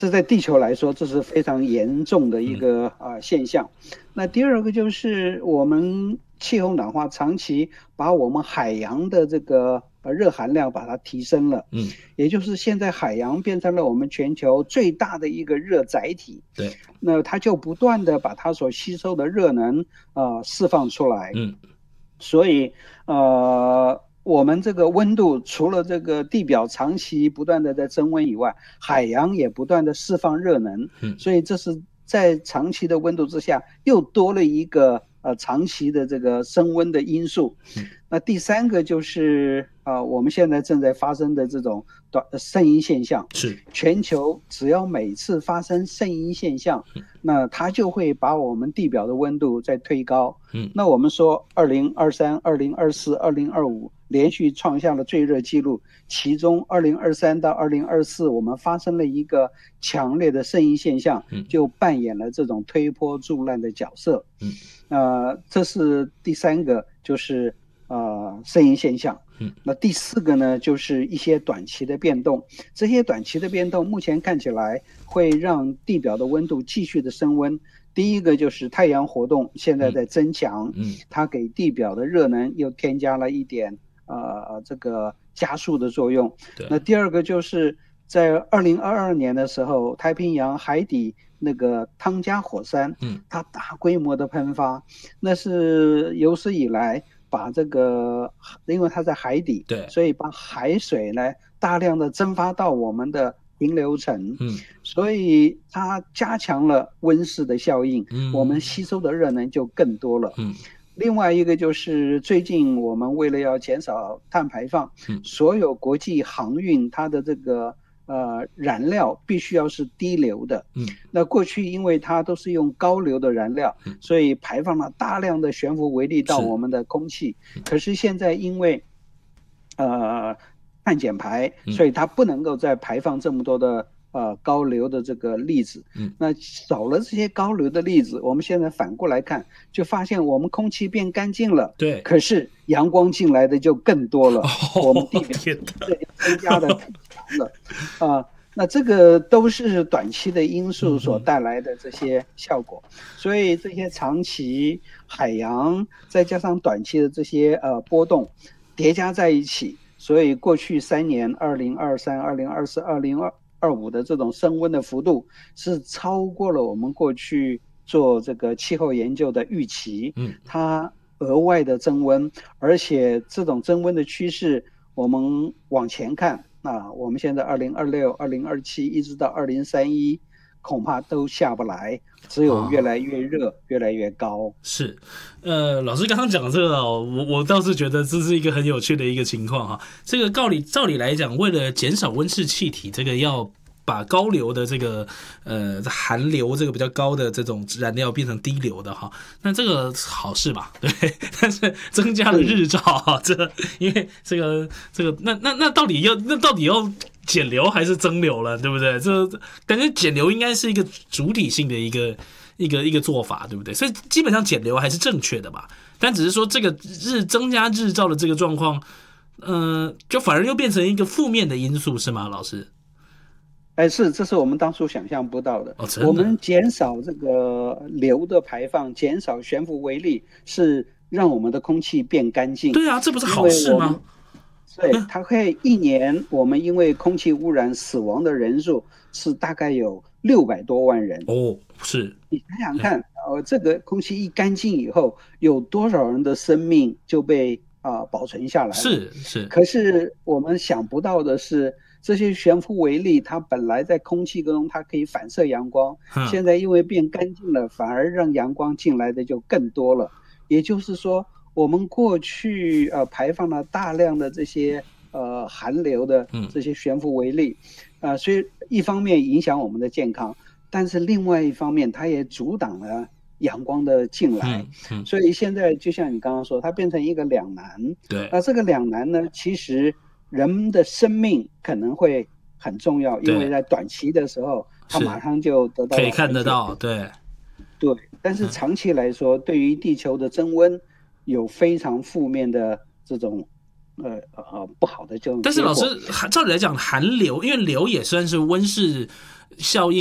这在地球来说，这是非常严重的一个现象。那第二个就是我们气候暖化长期把我们海洋的这个热含量把它提升了，也就是现在海洋变成了我们全球最大的一个热载体。 对， 那它就不断的把它所吸收的热能释放出来。所以我们这个温度除了这个地表长期不断的在增温以外，海洋也不断的释放热能，所以这是在长期的温度之下又多了一个长期的这个升温的因素。那第三个就是我们现在正在发生的这种圣婴现象， 是全球只要每次发生圣婴现象，那它就会把我们地表的温度再推高。那我们说2023、2024、2025连续创下了最热纪录，其中2023到2024我们发生了一个强烈的圣婴现象，就扮演了这种推波助澜的角色。这是第三个，就是圣婴现象。那第四个呢，就是一些短期的变动。这些短期的变动目前看起来会让地表的温度继续的升温。第一个就是太阳活动现在在增强，它给地表的热能又添加了一点这个加速的作用。那第二个就是在2022年的时候，太平洋海底那个汤加火山，它大规模的喷发，那是有史以来把这个，因为它在海底，所以把海水呢大量的蒸发到我们的平流层，所以它加强了温室的效应，我们吸收的热能就更多了。另外一个就是最近我们为了要减少碳排放，所有国际航运它的这个燃料必须要是低流的。那过去因为它都是用高流的燃料，所以排放了大量的悬浮微粒到我们的空气。可是现在因为碳减排，所以它不能够再排放这么多的高流的这个粒子。那少了这些高流的粒子，我们现在反过来看，就发现我们空气变干净了，可是阳光进来的就更多了，我们地表增加的太强了那这个都是短期的因素所带来的这些效果。所以这些长期海洋再加上短期的这些波动叠加在一起，所以过去3年2023、2024、2025的这种升温的幅度是超过了我们过去做这个气候研究的预期。它额外的增温，而且这种增温的趋势我们往前看，我们现在2026、2027一直到2031恐怕都下不来，只有越来越热，越来越高。 是，老师刚刚讲这个我倒是觉得这是一个很有趣的一个情况哈。这个照理来讲，为了减少温室气体，这个要把高流的这个含硫这个比较高的这种燃料变成低流的哈，那这个好事吧？对，但是增加了日照哈，因为这个那到底要减流还是增流了，对不对？这感觉减流应该是一个主体性的一个做法，对不对？所以基本上减流还是正确的吧，但只是说这个增加日照的这个状况，就反而又变成一个负面的因素，是吗，老师？ 这是我们当初想象不到的。 真的我们减少这个硫的排放，减少悬浮微粒，是让我们的空气变干净。 对啊，这不是好事吗？ 对，它会一年我们因为空气污染死亡的人数是大概有600多万人。 是。 你想想看，这个空气一干净以后，有多少人的生命就被保存下来了？ 是。 可是我们想不到的是，这些悬浮微粒它本来在空气中它可以反射阳光，现在因为变干净了，反而让阳光进来的就更多了。也就是说，我们过去排放了大量的这些含硫的这些悬浮微粒，所以一方面影响我们的健康，但是另外一方面它也阻挡了阳光的进来。所以现在就像你刚刚说，它变成一个两难。 对， 那这个两难呢，其实人们的生命可能会很重要，因为在短期的时候它马上就得到可以看得到。对， 但是长期来说，对于地球的增温有非常负面的这种不好的这种。 但是老师，照理来讲，寒流，因为流也算是温室效应